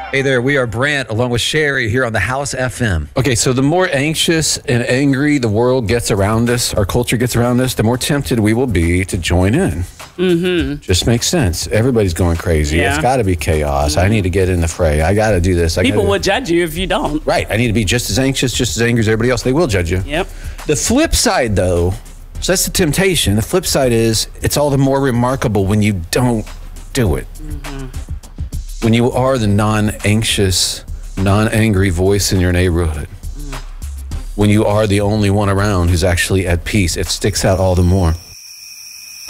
Hey there, we are Brant along with Sherry here on the House FM. Okay, so the more anxious and angry the world gets around us, our culture gets around us, the more tempted we will be to join in. Mm-hmm. Just makes sense. Everybody's going crazy. Yeah. It's got to be chaos. I need to get in the fray. I got to do this. People will judge you if you don't. Right. I need to be just as anxious, just as angry as everybody else. They will judge you. Yep. The flip side, though, so that's the temptation. The flip side is it's all the more remarkable when you don't do it. Mm-hmm. When you are the non-anxious, non-angry voice in your neighborhood. Mm-hmm. When you are the only one around who's actually at peace, it sticks out all the more.